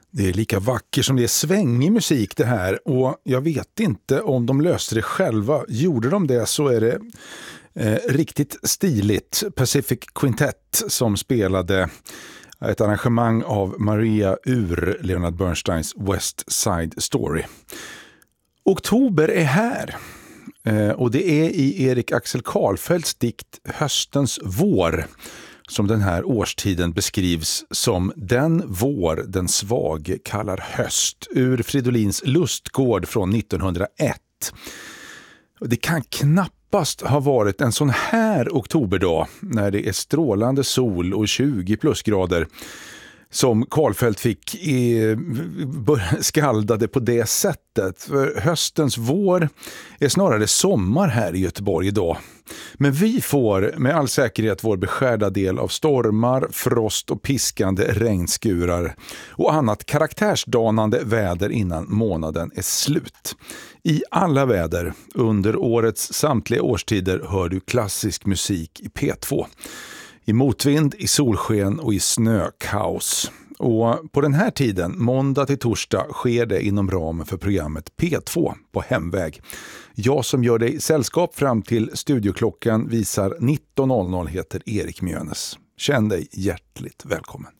Det är lika vacker som det är svängig musik det här, och jag vet inte om de löste det själva. Gjorde de det så är det riktigt stiligt. Pacific Quintet som spelade ett arrangemang av Maria ur Leonard Bernsteins West Side Story. Oktober är här. Och det är i Erik Axel Karlfeldts dikt Höstens vår som den här årstiden beskrivs som den vår den svage kallar höst, ur Fridolins Lustgård från 1901. Det kan knappast ha varit en sån här oktoberdag när det är strålande sol och 20 plusgrader som Karlfeldt fick skaldade på det sättet. För höstens vår är snarare sommar här i Göteborg idag. Men vi får med all säkerhet vår beskärda del av stormar, frost och piskande regnskurar och annat karaktärsdanande väder innan månaden är slut. I alla väder under årets samtliga årstider hör du klassisk musik i P2. I motvind, i solsken och i snökaos. Och på den här tiden, måndag till torsdag, sker det inom ramen för programmet P2 på hemväg. Jag som gör dig sällskap fram till studioklockan visar 19.00 heter Erik Mjönes. Känn dig hjärtligt välkommen.